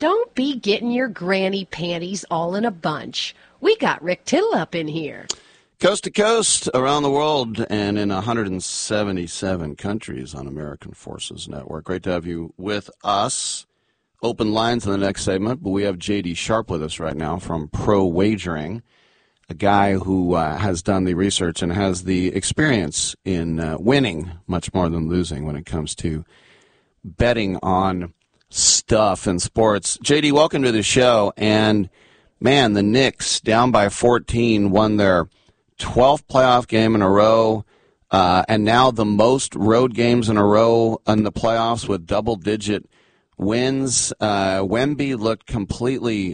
Don't be getting your granny panties all in a bunch. We got Rick Tittle up in here. Coast to coast, around the world, and in 177 countries on American Forces Network. Great to have you with us. Open lines in the next segment, but we have J.D. Sharp with us right now from Pro Wagering, a guy who has done the research and has the experience in winning much more than losing when it comes to betting on stuff in sports. J.D., welcome to the show. And, man, the Knicks, down by 14, won their 12th playoff game in a row, and now the most road games in a row in the playoffs with double-digit wins. Wemby looked completely,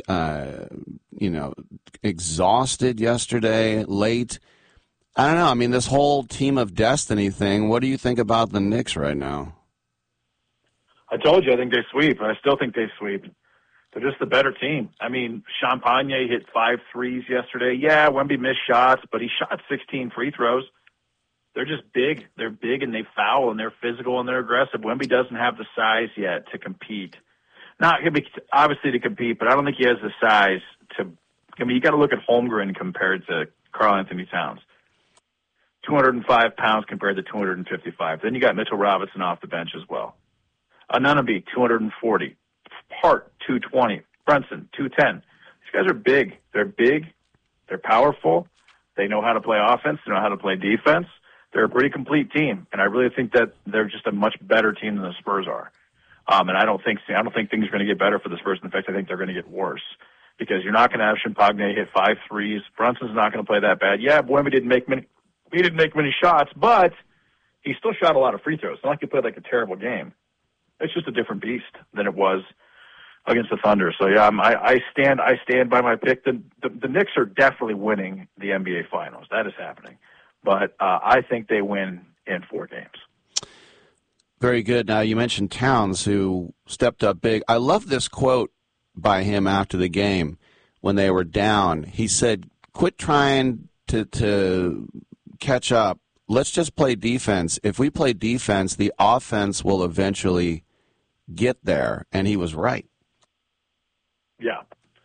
exhausted yesterday, late. I don't know. I mean, this whole team of destiny thing, what do you think about the Knicks right now? I told you I think they sweep, and I still think they sweep. They're just the better team. I mean, Champagne hit 5 threes yesterday. Yeah, Wemby missed shots, but he shot 16 free throws. They're just big. They're big, and they foul, and they're physical, and they're aggressive. Wemby doesn't have the size yet to compete. Not obviously to compete, but I don't think he has the size to. I mean, you got to look at Holmgren compared to Karl-Anthony Towns. 205 pounds compared to 255. Then you got Mitchell Robinson off the bench as well. Anunoby, 240. Hart, 220. Brunson, 210. These guys are big. They're big. They're powerful. They know how to play offense. They know how to play defense. They're a pretty complete team, and I really think that they're just a much better team than the Spurs are. And I don't think things are going to get better for the Spurs. In fact, I think they're going to get worse because you're not going to have Champagne hit 5 threes. Brunson's not going to play that bad. Yeah, Wemby didn't make many shots, but he still shot a lot of free throws. It's not like he played like a terrible game. It's just a different beast than it was against the Thunder. So yeah, I stand by my pick. The Knicks are definitely winning the NBA Finals. That is happening, but I think they win in 4 games. Very good. Now you mentioned Towns, who stepped up big. I love this quote by him after the game when they were down. He said, "Quit trying to catch up. Let's just play defense. If we play defense, the offense will eventually get there," and he was right. Yeah,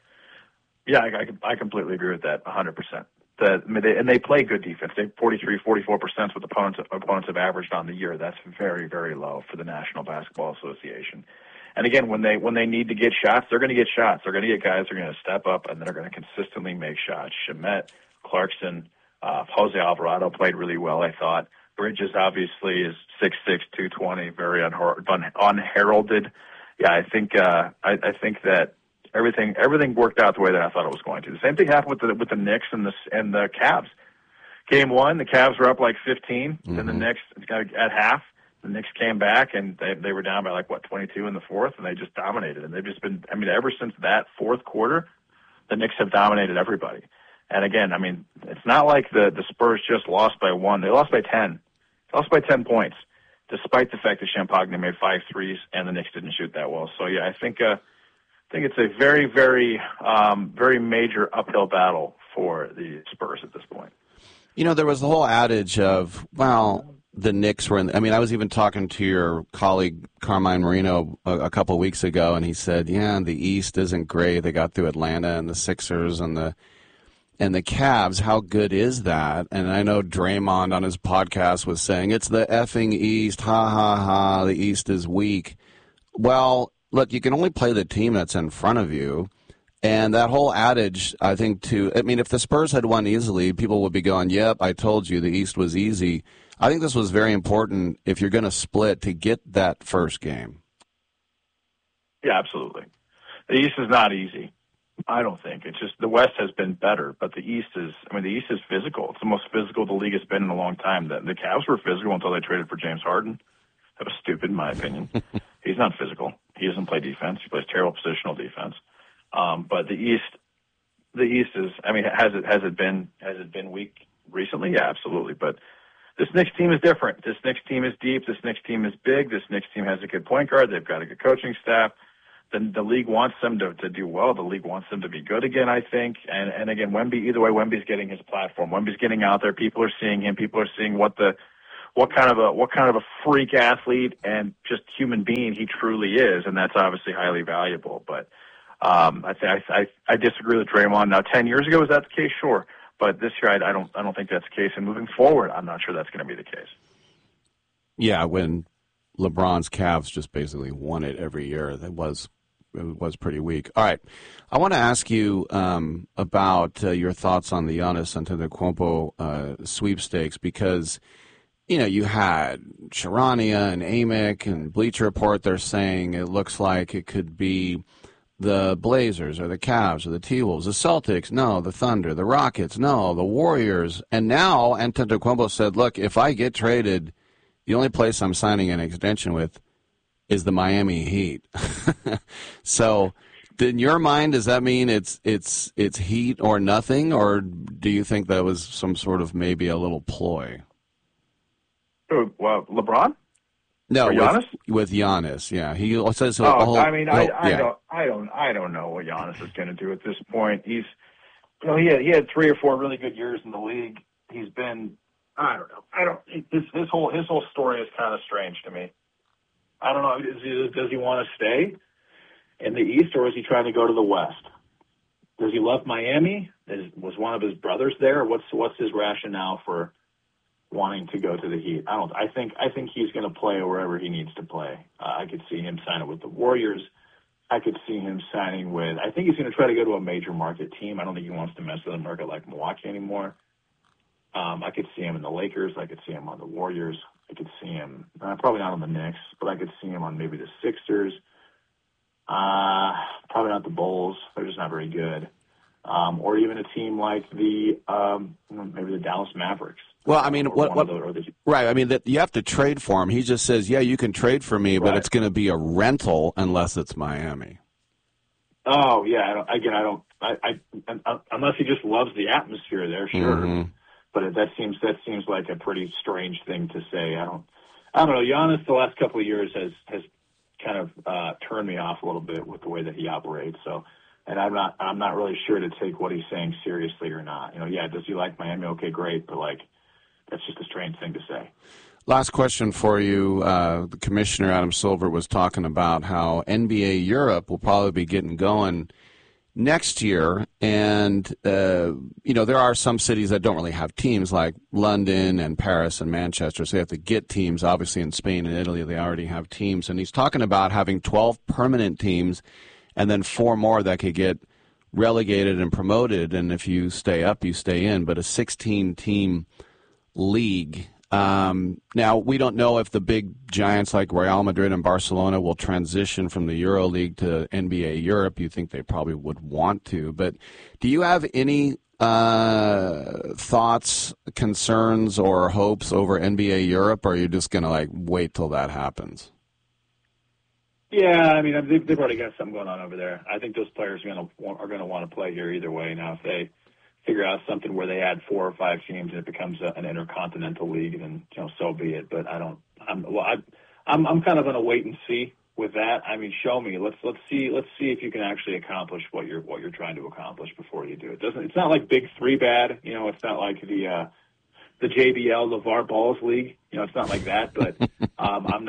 I completely agree with that 100%. They play good defense. They 43, 44% what opponents have averaged on the year. That's very, very low for the National Basketball Association. And again, when they need to get shots, they're going to get shots. They're going to get guys who are going to step up and they're going to consistently make shots. Shamet, Clarkson, Jose Alvarado played really well, I thought. Bridges obviously is 6'6", 220, very unheralded. Yeah, I think that everything worked out the way that I thought it was going to. The same thing happened with the Knicks and the Cavs. Game 1, the Cavs were up like 15, and the Knicks at half. The Knicks came back and they were down by 22 in the fourth, and they just dominated. And they've just been, ever since that fourth quarter, the Knicks have dominated everybody. And again, it's not like the Spurs just lost by 1. They lost by 10. They lost by 10 points, despite the fact that Champagne made 5 threes and the Knicks didn't shoot that well. So yeah, I think it's a very, very, very major uphill battle for the Spurs at this point. There was the whole adage of, the Knicks were in. I was even talking to your colleague Carmine Marino a couple of weeks ago, and he said, the East isn't great. They got through Atlanta and the Sixers and the Cavs. How good is that? And I know Draymond on his podcast was saying, it's the effing East. Ha, ha, ha. The East is weak. Well, look, you can only play the team that's in front of you. And that whole adage, I think, if the Spurs had won easily, people would be going, yep, I told you the East was easy. I think this was very important if you're going to split to get that first game. Yeah, absolutely. The East is not easy. I don't think. It's just the West has been better, but the East is physical. It's the most physical the league has been in a long time. The Cavs were physical until they traded for James Harden. That was stupid, in my opinion. He's not physical. He doesn't play defense. He plays terrible positional defense. But the East is. Has it been weak recently? Yeah, absolutely. But this Knicks team is different. This Knicks team is deep. This Knicks team is big. This Knicks team has a good point guard. They've got a good coaching staff. The league wants them to do well. The league wants them to be good again, I think. And again, Wemby. Either way, Wemby's getting his platform. Wemby's getting out there. People are seeing him. People are seeing what kind of a freak athlete and just human being he truly is, and that's obviously highly valuable. But I disagree with Draymond. Now, 10 years ago, was that the case? Sure. But this year, I don't think that's the case. And moving forward, I'm not sure that's going to be the case. Yeah, when LeBron's Cavs just basically won it every year, it was pretty weak. All right, I want to ask you about your thoughts on the Giannis Antetokounmpo sweepstakes, because you had Charania and Amick and Bleacher Report. They're saying it looks like it could be the Blazers or the Cavs or the T-Wolves, the Celtics, no, the Thunder, the Rockets, no, the Warriors. And now Antetokounmpo said, look, if I get traded, the only place I'm signing an extension with is the Miami Heat. So in your mind, does that mean it's Heat or nothing, or do you think that was some sort of maybe a little ploy? Well, LeBron? No, Giannis? With Giannis, yeah. He says I don't know what Giannis is going to do at this point. He's, he had 3 or 4 really good years in the league. He's been, I don't know. His whole story is kind of strange to me. I don't know. Does he want to stay in the East, or is he trying to go to the West? Does he love Miami? Was one of his brothers there? What's his rationale for wanting to go to the Heat? I think he's going to play wherever he needs to play. I could see him signing with the Warriors. I could see him signing with, I think he's going to try to go to a major market team. I don't think he wants to mess with a market like Milwaukee anymore. I could see him in the Lakers. I could see him on the Warriors. I could see him, probably not on the Knicks, but I could see him on maybe the Sixers. Probably not the Bulls. They're just not very good. Or even a team like maybe the Dallas Mavericks. Well, I mean, right? I mean, that you have to trade for him. He just says, "Yeah, you can trade for me, but it's going to be a rental unless it's Miami." Oh yeah, unless he just loves the atmosphere there, sure. Mm-hmm. But that seems like a pretty strange thing to say. I don't know. Giannis, the last couple of years has kind of turned me off a little bit with the way that he operates. So. And I'm not really sure to take what he's saying seriously or not. Does he like Miami? Okay, great, but that's just a strange thing to say. Last question for you. The Commissioner Adam Silver was talking about how NBA Europe will probably be getting going next year, and there are some cities that don't really have teams, like London and Paris and Manchester, so they have to get teams. Obviously in Spain and Italy they already have teams, and he's talking about having 12 permanent teams and then 4 more that could get relegated and promoted, and if you stay up, you stay in, but a 16-team league. Now, we don't know if the big giants like Real Madrid and Barcelona will transition from the EuroLeague to NBA Europe. You think they probably would want to, but do you have any thoughts, concerns, or hopes over NBA Europe, or are you just going to wait till that happens? Yeah, I mean, they've already got something going on over there. I think those players are going to want to play here either way. Now, if they figure out something where they add 4 or 5 teams and it becomes an intercontinental league, then so be it. But I'm kind of going to wait and see with that. I mean, show me. Let's see if you can actually accomplish what you're trying to accomplish before you do it. It's not like Big 3 bad. It's not like the JBL LeVar Ball's league. It's not like that, but I'm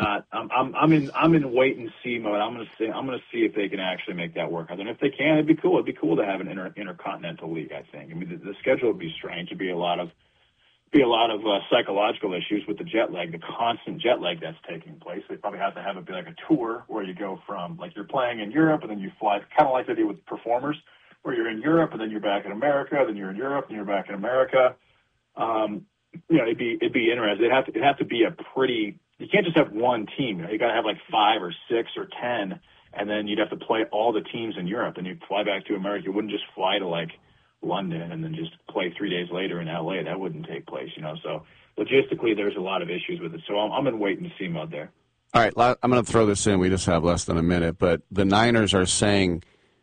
in wait and see mode. I'm going to see if they can actually make that work. And if they can, it'd be cool. It'd be cool to have an intercontinental league, I think. I mean, the schedule would be strange. It'd be a lot of psychological issues with the jet lag, the constant jet lag that's taking place. They probably have to have it be like a tour where you go from, you're playing in Europe and then you fly, kind of like they do with performers, where you're in Europe and then you're back in America, then you're in Europe and you're back in America. It'd be interesting. It'd have to be a pretty. You can't just have one team. You got to have 5 or 6 or 10, and then you'd have to play all the teams in Europe, and you'd fly back to America. You wouldn't just fly to London and then just play 3 days later in LA. That wouldn't take place, So logistically, there's a lot of issues with it. So I'm in wait and see mode there. All right, I'm going to throw this in. We just have less than a minute, but the Niners are saying.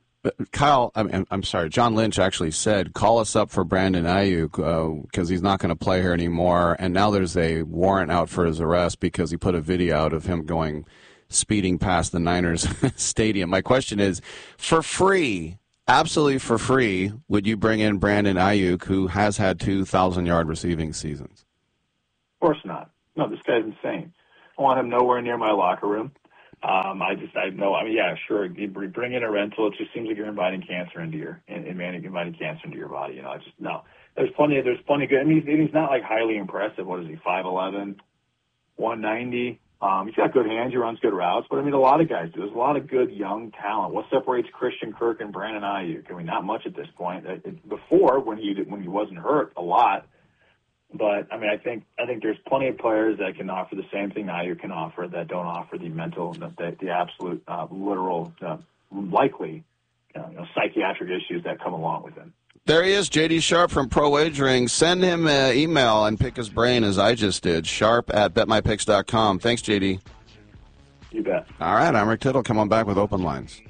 I'm sorry, John Lynch actually said, call us up for Brandon Ayuk because he's not going to play here anymore. And now there's a warrant out for his arrest because he put a video out of him speeding past the Niners stadium. My question is, for free, absolutely for free, would you bring in Brandon Ayuk, who has had 2,000-yard receiving seasons? Of course not. No, this guy's insane. I want him nowhere near my locker room. Yeah, sure. You bring in a rental. It just seems like you're inviting cancer into your, inviting cancer into your body. No. There's plenty good. I mean, he's not like highly impressive. What is he? 5'11", 190. He's got good hands. He runs good routes. But I mean, a lot of guys do. There's a lot of good young talent. What separates Christian Kirk and Brandon Ayuk? I mean, not much at this point. Before, when he wasn't hurt, a lot. But I mean, I think there's plenty of players that can offer the same thing Ayuk can offer that don't offer the mental, the absolute, literal, likely, psychiatric issues that come along with him. There he is, J.D. Sharp from Pro Wagering. Send him an email and pick his brain as I just did, sharp@betmypicks.com. Thanks, J.D. You bet. All right, I'm Rick Tittle. Come on back with Open Lines.